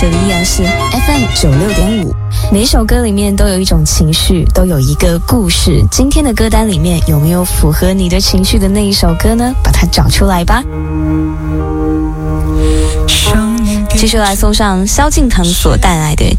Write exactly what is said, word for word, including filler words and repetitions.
这里依然是 F M 九六点五。每一首歌里面都有一种情绪，都有一个故事。今天的歌单里面有没有符合你的情绪的那一首歌呢？把它找出来吧。继续来送上萧敬腾所带来的《